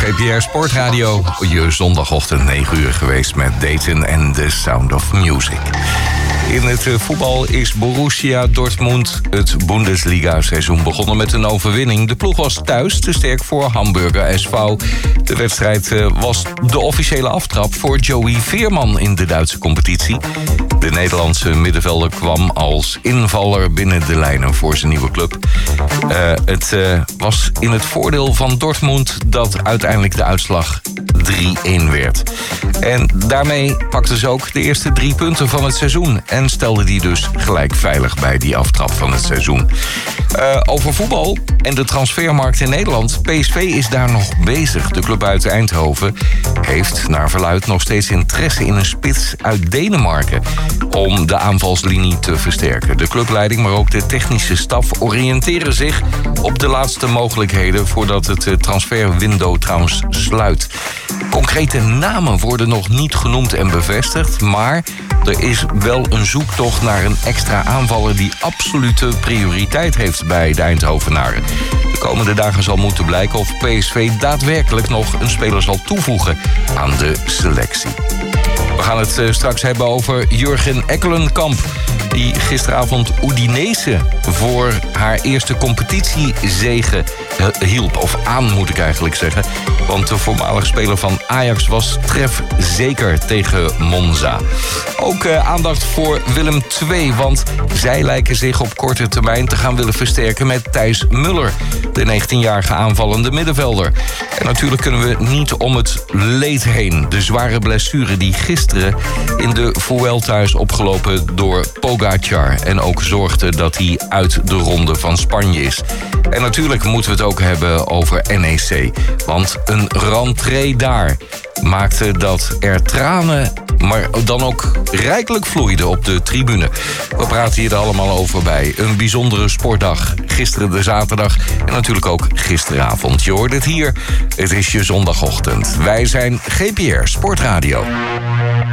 GPR Sportradio, je zondagochtend 9 uur geweest met Dayton en The Sound of Music. In het voetbal is Borussia Dortmund het Bundesliga-seizoen begonnen met een overwinning. De ploeg was thuis te sterk voor Hamburger SV. De wedstrijd was de officiële aftrap voor Joey Veerman in de Duitse competitie. De Nederlandse middenvelder kwam als invaller binnen de lijnen voor zijn nieuwe club. Het was in het voordeel van Dortmund dat uiteindelijk de uitslag 3-1 werd. En daarmee pakten ze ook de eerste 3 punten van het seizoen en stelden die dus gelijk veilig bij die aftrap van het seizoen. Over voetbal en de transfermarkt in Nederland. PSV is daar nog bezig. De club uit Eindhoven heeft naar verluidt nog steeds interesse in een spits uit Denemarken om de aanvalslinie te versterken. De clubleiding, maar ook de technische staf oriënteren zich op de laatste mogelijkheden voordat het transferwindow trouwens sluit. Concrete namen worden nog niet genoemd en bevestigd, maar er is wel een zoektocht naar een extra aanvaller die absolute prioriteit heeft bij de Eindhovenaren. De komende dagen zal moeten blijken of PSV daadwerkelijk nog een speler zal toevoegen aan de selectie. We gaan het straks hebben over Jurgen Ekkelenkamp, die gisteravond Udinese voor haar eerste competitiezege hielp. Of aan, moet ik eigenlijk zeggen. Want de voormalige speler van Ajax was trefzeker tegen Monza. Ook aandacht voor Willem II, want zij lijken zich op korte termijn te gaan willen versterken met Thijs Muller, de 19-jarige aanvallende middenvelder. En natuurlijk kunnen we niet om het leed heen. De zware blessure die gisteren in de Vuelta is opgelopen door Pogacar en ook zorgde dat hij uit de ronde van Spanje is. En natuurlijk moeten we het ook hebben over NEC. Want een rentree daar maakte dat er tranen, maar dan ook rijkelijk vloeiden op de tribune. We praten hier allemaal over bij een bijzondere sportdag. Gisteren de zaterdag en natuurlijk ook gisteravond. Je hoort het hier. Het is je zondagochtend. Wij zijn GPR Sportradio.